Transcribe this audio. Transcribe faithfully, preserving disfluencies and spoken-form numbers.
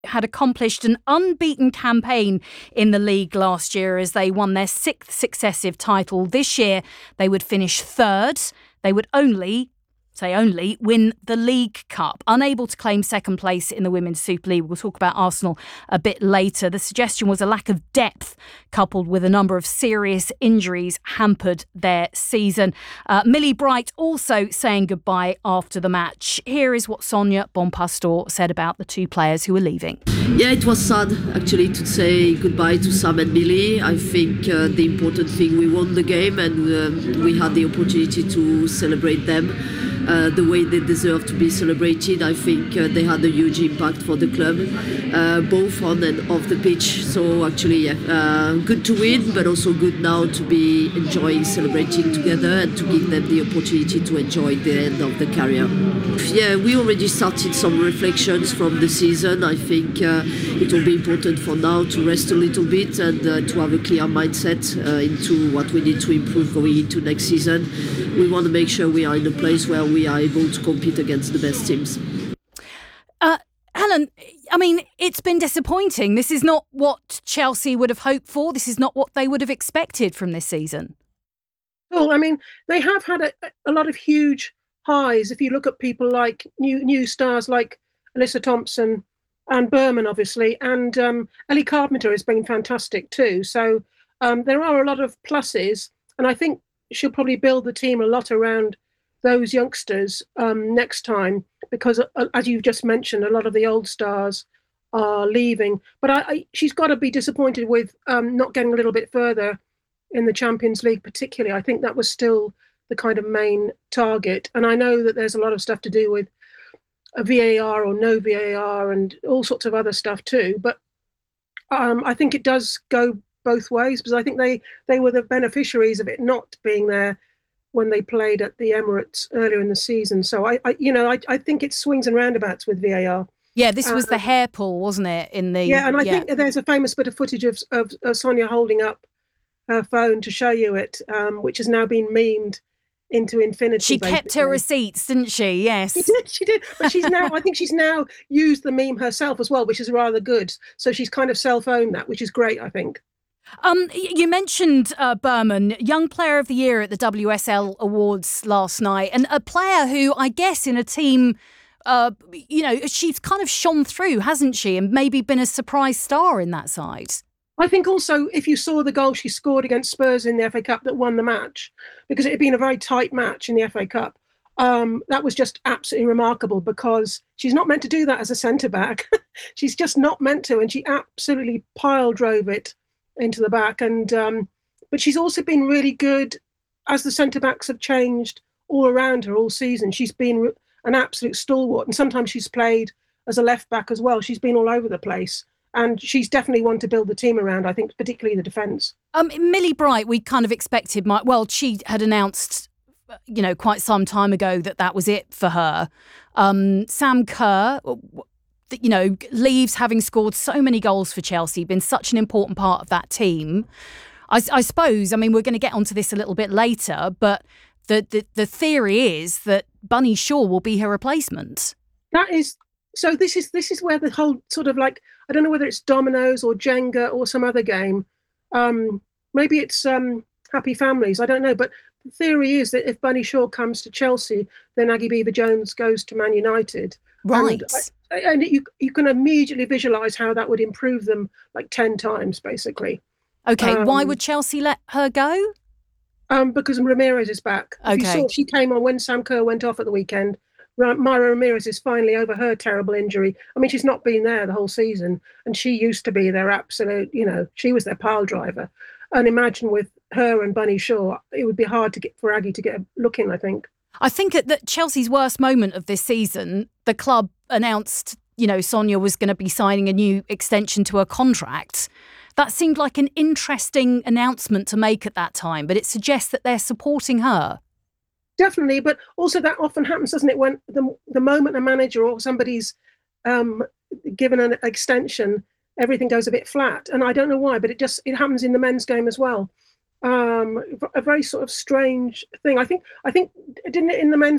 had accomplished an unbeaten campaign in the league last year as they won their sixth successive title. This year, they would finish third. They would only, say only, win the League Cup. Unable to claim second place in the Women's Super League. We'll talk about Arsenal a bit later. The suggestion was a lack of depth coupled with a number of serious injuries hampered their season. Uh, Millie Bright also saying goodbye after the match. Here is what Sonia Bonpastor said about the two players who were leaving. Yeah, it was sad actually to say goodbye to Sam and Millie. I think uh, the important thing, we won the game and uh, we had the opportunity to celebrate them uh, the way they deserve to be celebrated. I think uh, they had a huge impact for the club, uh, both on and off the pitch. So actually, yeah, uh, good to win, but also good now to be enjoying celebrating together and to give them the opportunity to enjoy the end of the career. Yeah, we already started some reflections from the season. I think uh, it will be important for now to rest a little bit and uh, to have a clear mindset uh, into what we need to improve going into next season. We want to make sure we are in a place where we are able to compete against the best teams. Uh, Helen, I mean, it's been disappointing. This is not what Chelsea would have hoped for. This is not what they would have expected from this season. Well, I mean, they have had a, a lot of huge highs. If you look at people like new new stars like Alyssa Thompson and Berman, obviously, and um, Ellie Carpenter has been fantastic too. So um, there are a lot of pluses, and I think she'll probably build the team a lot around those youngsters um, next time, because uh, as you've just mentioned, a lot of the old stars are leaving. But I, I, she's got to be disappointed with um, not getting a little bit further in the Champions League, particularly. I think that was still the kind of main target. And I know that there's a lot of stuff to do with a V A R or no V A R and all sorts of other stuff too. But um, I think it does go both ways, because I think they, they were the beneficiaries of it not being there when they played at the Emirates earlier in the season. So I, I you know, I, I think it swings and roundabouts with V A R. Yeah, this was uh, the hair pull, wasn't it? In the yeah, and I yeah. think there's a famous bit of footage of of, of Sonia holding up her phone to show you it, um, which has now been memed into infinity. She basically. kept her receipts, didn't she? Yes. She did, she did. But she's now, I think she's now used the meme herself as well, which is rather good. So she's kind of self-owned that, which is great, I think. Um, you mentioned uh, Berman, Young Player of the Year at the W S L Awards last night, and a player who, I guess, in a team, uh, you know, she's kind of shone through, hasn't she? And maybe been a surprise star in that side. I think also, if you saw the goal she scored against Spurs in the F A Cup that won the match, because it had been a very tight match in the F A Cup, um, that was just absolutely remarkable, because she's not meant to do that as a centre-back. She's just not meant to, and she absolutely pile drove it into the back. And um, but she's also been really good as the centre-backs have changed all around her all season. She's been an absolute stalwart, and sometimes she's played as a left-back as well. She's been all over the place. And she's definitely one to build the team around, I think, particularly the defence. Um, Millie Bright, we kind of expected, might, well, she had announced, you know, quite some time ago that that was it for her. Um, Sam Kerr, you know, leaves having scored so many goals for Chelsea, been such an important part of that team. I, I suppose, I mean, we're going to get onto this a little bit later, but the, the, the theory is that Bunny Shaw will be her replacement. That is... So this is this is where the whole sort of like, I don't know whether it's dominoes or Jenga or some other game. Um, maybe it's um, Happy Families. I don't know. But the theory is that if Bunny Shaw comes to Chelsea, then Aggie Beever-Jones goes to Man United. Right. And, and you you can immediately visualise how that would improve them like ten times, basically. OK, um, why would Chelsea let her go? Um, because Ramirez is back. OK. You saw she came on when Sam Kerr went off at the weekend. Myra Ramirez is finally over her terrible injury. I mean, she's not been there the whole season, and she used to be their absolute, you know, she was their pile driver. And imagine with her and Bunny Shaw, it would be hard to get for Aggie to get a look in, I think. I think at the, Chelsea's worst moment of this season, the club announced, you know, Sonia was going to be signing a new extension to her contract. That seemed like an interesting announcement to make at that time, but it suggests that they're supporting her. Definitely, but also that often happens, doesn't it, when the the moment a manager or somebody's um, given an extension, everything goes a bit flat. And I don't know why, but it just it happens in the men's game as well. Um, a very sort of strange thing. I think I think didn't it in the men's